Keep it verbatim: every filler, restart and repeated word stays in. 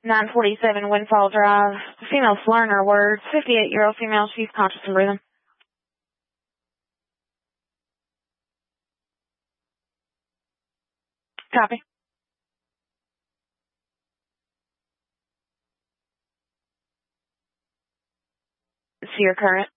nine forty-seven Windfall Drive. Female slurring her words. fifty-eight-year-old female. She's conscious and breathing. Copy. See your current.